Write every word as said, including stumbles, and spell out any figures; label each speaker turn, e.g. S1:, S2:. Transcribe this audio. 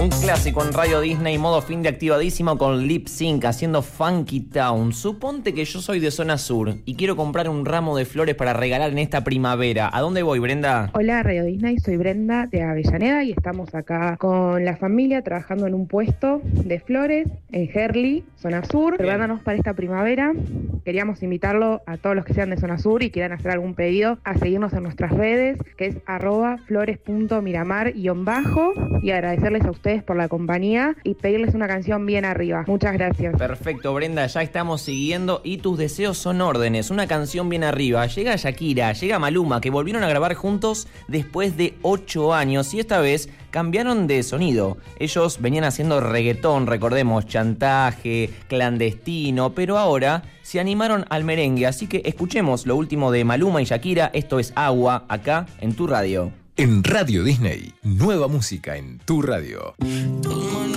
S1: Un clásico en Radio Disney, modo fin de activadísimo con Lip Sync, haciendo Funky Town. Suponte que yo soy de zona sur y quiero comprar un ramo de flores para regalar en esta primavera. ¿A dónde voy, Brenda?
S2: Hola, Radio Disney, soy Brenda de Avellaneda y estamos acá con la familia trabajando en un puesto de flores en Herli, zona sur, preparándonos para esta primavera. Queríamos invitarlo a todos los que sean de zona sur y quieran hacer algún pedido a seguirnos en nuestras redes, que es arroba flores.miramar guión bajo, y agradecerles a ustedes por la compañía y pedirles una canción bien arriba. Muchas gracias.
S1: Perfecto, Brenda, ya estamos siguiendo y tus deseos son órdenes. Una canción bien arriba. Llega Shakira, llega Maluma, que volvieron a grabar juntos después de ocho años y esta vez cambiaron de sonido. Ellos venían haciendo reggaetón, recordemos, chantaje, clandestino, pero ahora se animaron al merengue, así que escuchemos lo último de Maluma y Shakira. Esto es Agua, acá en tu radio.
S3: En Radio Disney, nueva música en tu radio.